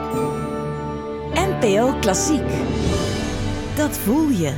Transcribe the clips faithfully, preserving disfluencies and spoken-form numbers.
N P O Klassiek. Dat voel je.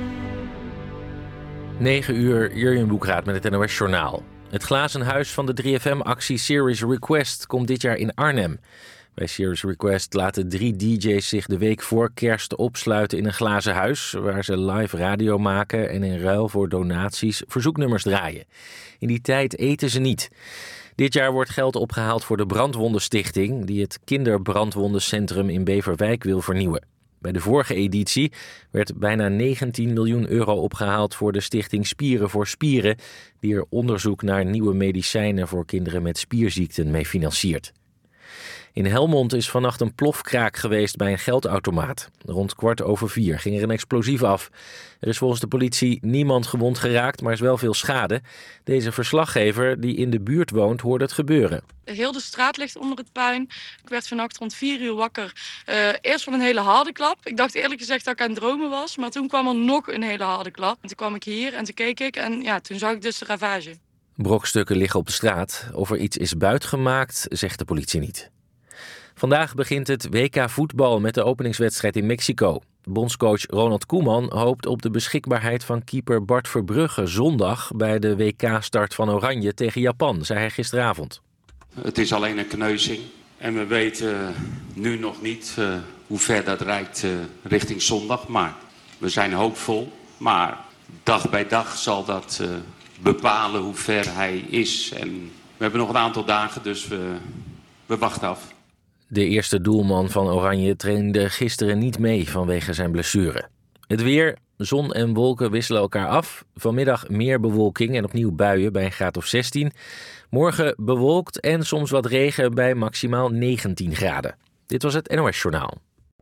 negen uur, Jurjen Boekraat met het N O S Journaal. Het glazen huis van de drie F M-actie Serious Request komt dit jaar in Arnhem. Bij Serious Request laten drie D J's zich de week voor kerst opsluiten in een glazen huis, waar ze live radio maken en in ruil voor donaties verzoeknummers draaien. In die tijd eten ze niet. Dit jaar wordt geld opgehaald voor de Brandwondenstichting, die het kinderbrandwondencentrum in Beverwijk wil vernieuwen. Bij de vorige editie werd bijna negentien miljoen euro opgehaald voor de stichting Spieren voor Spieren, die er onderzoek naar nieuwe medicijnen voor kinderen met spierziekten mee financiert. In Helmond is vannacht een plofkraak geweest bij een geldautomaat. Rond kwart over vier ging er een explosief af. Er is volgens de politie niemand gewond geraakt, maar is wel veel schade. Deze verslaggever die in de buurt woont, hoorde het gebeuren. Heel de straat ligt onder het puin. Ik werd vannacht rond vier uur wakker. Uh, eerst van een hele harde klap. Ik dacht eerlijk gezegd dat ik aan het dromen was. Maar toen kwam er nog een hele harde klap. En toen kwam ik hier en toen keek ik en ja, toen zag ik dus de ravage. Brokstukken liggen op de straat. Of er iets is buitgemaakt, zegt de politie niet. Vandaag begint het W K voetbal met de openingswedstrijd in Mexico. Bondscoach Ronald Koeman hoopt op de beschikbaarheid van keeper Bart Verbrugge zondag bij de W K-start van Oranje tegen Japan, zei hij gisteravond. Het is alleen een kneuzing en we weten nu nog niet uh, hoe ver dat reikt uh, richting zondag. Maar we zijn hoopvol, maar dag bij dag zal dat uh, bepalen hoe ver hij is. En we hebben nog een aantal dagen, dus we, we wachten af. De eerste doelman van Oranje trainde gisteren niet mee vanwege zijn blessure. Het weer, zon en wolken wisselen elkaar af. Vanmiddag meer bewolking en opnieuw buien bij een graad of zestien. Morgen bewolkt en soms wat regen bij maximaal negentien graden. Dit was het N O S Journaal.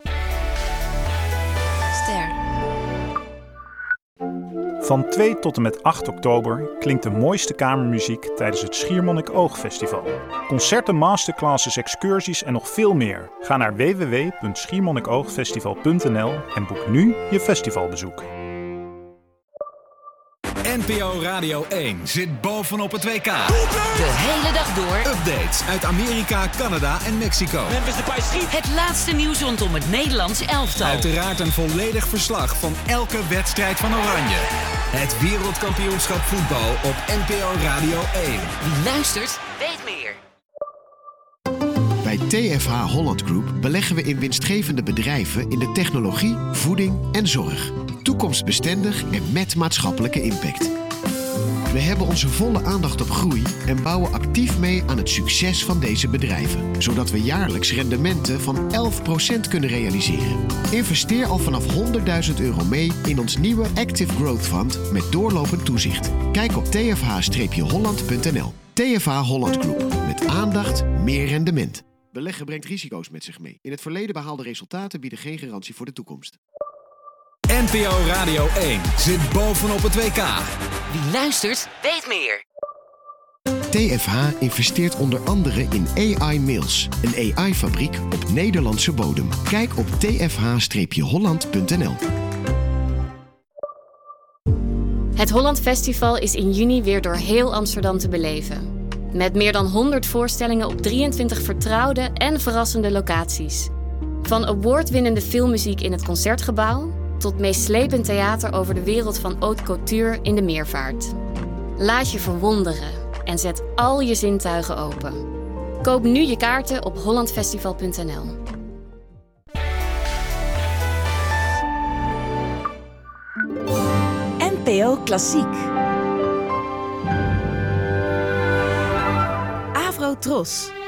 Ster. Van twee tot en met acht oktober klinkt de mooiste kamermuziek tijdens het Schiermonnik Oog-festival. Concerten, masterclasses, excursies en nog veel meer. Ga naar w w w punt schiermonnikoogfestival punt n l en boek nu je festivalbezoek. N P O Radio één zit bovenop het W K. De hele dag door. Updates uit Amerika, Canada en Mexico. Het laatste nieuws rondom het Nederlands elftal. Uiteraard een volledig verslag van elke wedstrijd van Oranje. Het wereldkampioenschap voetbal op N P O Radio één. Wie luistert, weet meer. Bij T F H Holland Group beleggen we in winstgevende bedrijven in de technologie, voeding en zorg. Toekomstbestendig en met maatschappelijke impact. We hebben onze volle aandacht op groei en bouwen actief mee aan het succes van deze bedrijven, zodat we jaarlijks rendementen van elf procent kunnen realiseren. Investeer al vanaf honderdduizend euro mee in ons nieuwe Active Growth Fund met doorlopend toezicht. Kijk op t f h holland punt n l. T F H Holland Group. Met aandacht, meer rendement. Beleggen brengt risico's met zich mee. In het verleden behaalde resultaten bieden geen garantie voor de toekomst. N P O Radio één zit bovenop het W K. Wie luistert, weet meer. T F H investeert onder andere in A I Mills, een A I-fabriek op Nederlandse bodem. Kijk op t f h holland punt n l. Het Holland Festival is in juni weer door heel Amsterdam te beleven. Met meer dan honderd voorstellingen op drieëntwintig vertrouwde en verrassende locaties. Van awardwinnende filmmuziek in het Concertgebouw tot meeslepend theater over de wereld van haute couture in de Meervaart. Laat je verwonderen en zet al je zintuigen open. Koop nu je kaarten op holland festival punt n l. N P O Klassiek. Avro Tros.